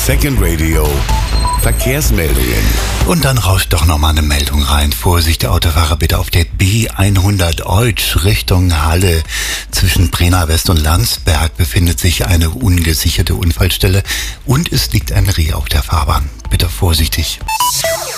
Second Radio. Verkehrsmeldungen. Und dann rauscht doch nochmal eine Meldung rein. Vorsicht, Autofahrer, bitte auf der B100 Eutsch Richtung Halle. Zwischen Brenner West und Landsberg befindet sich eine ungesicherte Unfallstelle und es liegt ein Reh auf der Fahrbahn. Bitte vorsichtig.